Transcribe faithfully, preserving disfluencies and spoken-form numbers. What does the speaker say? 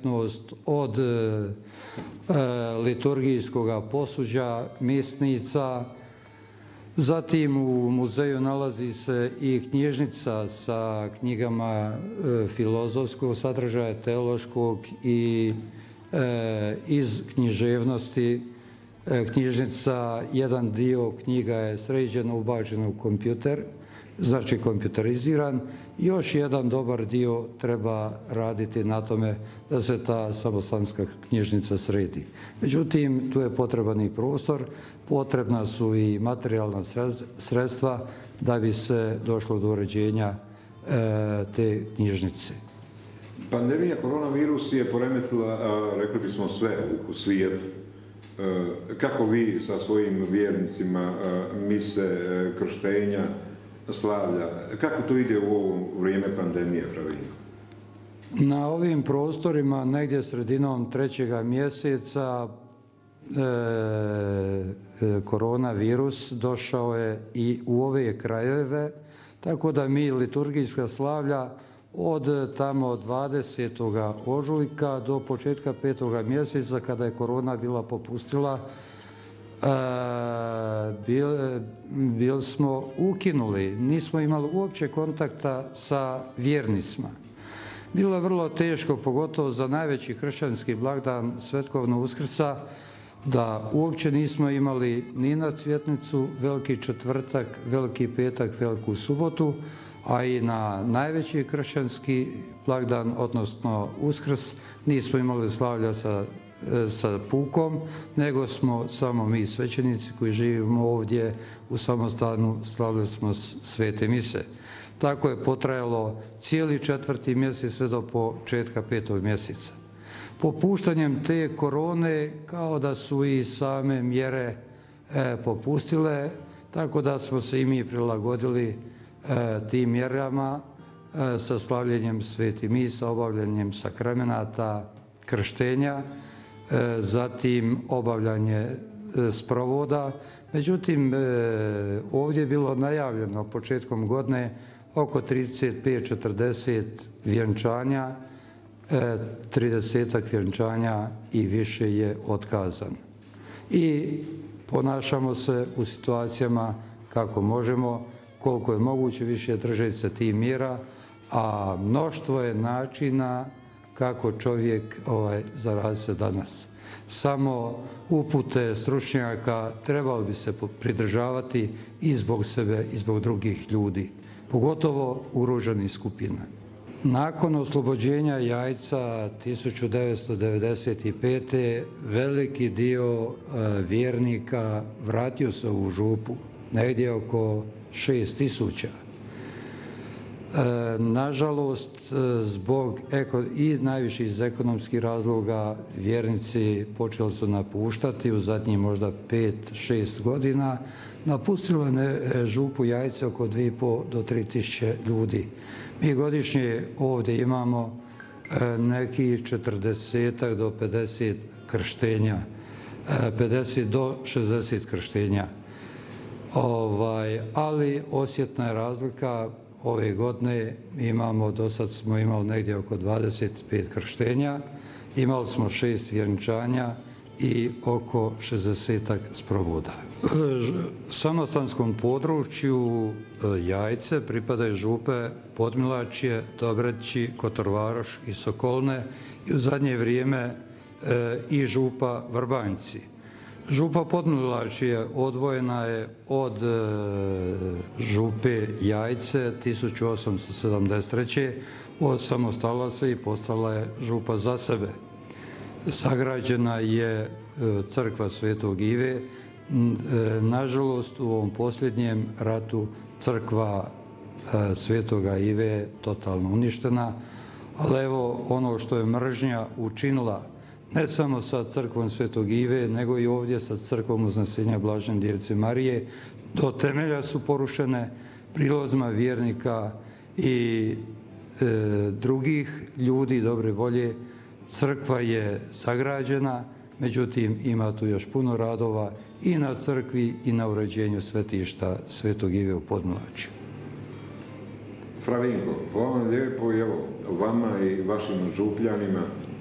umjetnost, od liturgijskog posuđa, misnica. Zatim u muzeju nalazi se i knjižnica sa knjigama filozofskog sadržaja, teološkog i iz književnosti. Knjižnica, jedan dio knjiga je sređeno, ubačeno u kompjuter, znači kompjuteriziran. Još jedan dobar dio treba raditi na tome da se ta samostanska knjižnica sredi. Međutim, tu je potreban i prostor, potrebna su i materijalna sredstva da bi se došlo do uređenja te knjižnice. Pandemija koronavirus je poremetila, rekli bismo, sve u svijetu. Kako vi sa svojim vjernicima mise, krštenja, slavlja, kako to ide u ovo vrijeme pandemije, Fravinko? Na ovim prostorima, negdje sredinom trećega mjeseca, koronavirus došao je i u ove krajeve, tako da mi liturgijska slavlja od tamo dvadesetog ožujka do početka petog mjeseca, kada je korona bila popustila, bili smo ukinuli, nismo imali uopće kontakta sa vjernicima. Bilo je vrlo teško, pogotovo za najveći kršćanski blagdan Svetkovnog Uskrsa, da uopće nismo imali ni na Cvjetnicu, Veliki četvrtak, Veliki petak, Veliku subotu, a i na najveći kršćanski blagdan, odnosno Uskrs, nismo imali slavlja sa, sa pukom, nego smo samo mi svećenici koji živimo ovdje u samostanu, slavili smo svete mise. Tako je potrajalo cijeli četvrti mjesec sve do početka petog mjeseca. Popuštanjem te korone, kao da su i same mjere e, popustile, tako da smo se i mi prilagodili e, tim mjerama e, sa slavljenjem sveti misa, obavljanjem sakramenata, krštenja, e, zatim obavljanje e, sprovoda. Međutim, e, ovdje je bilo najavljeno početkom godine oko trideset pet do četrdeset vjenčanja, tridesetak vjenčanja i više je otkazano. I ponašamo se u situacijama kako možemo, koliko je moguće više držati se tih mjera, a mnoštvo je načina kako čovjek ovaj, zarazi se danas. Samo upute stručnjaka trebalo bi se pridržavati i zbog sebe i zbog drugih ljudi, pogotovo ugroženih skupina. Nakon oslobođenja Jajca tisuću devetsto devedeset pete. veliki dio vjernika vratio se u župu, negdje oko šest tisuća. Nažalost, zbog i najviše iz ekonomskih razloga vjernici počeli su napuštati u zadnjih možda pet šest godina. Napustilo je župu Jajce oko dvije i pol do tri tisuće ljudi. Mi godišnje ovdje imamo neki četrdeset do pedeset krštenja, pedeset do šezdeset krštenja. Ovaj, ali osjetna je razlika. Ove godine imamo, do sad smo imali negdje oko dvadeset pet krštenja, imali smo šest vjenčanja i oko šezdesetak sprovoda. Samostanskom području Jajce pripadaju župe Podmilačje, Dobreći, Kotorvaroš i Sokolne i u zadnje vrijeme i župa Vrbanjci. Župa Podmilačje odvojena je od župe Jajce tisuću osamsto sedamdeset treće. Osamostala se i postala je župa za sebe. Sagrađena je crkva Svetog Ive. Nažalost, u ovom posljednjem ratu crkva Svetoga Ive je totalno uništena, ali evo ono što je mržnja učinila ne samo sa crkvom Svetog Ive, nego i ovdje sa crkvom Uznesenja Blažene Djevice Marije, do temelja su porušene prilozima vjernika i e, drugih ljudi dobre volje. Crkva je sagrađena, međutim ima tu još puno radova i na crkvi i na uređenju svetišta Svetog Ive u Podmilačju. Fravinko, hvala lijepo i evo vama i vašim župljanima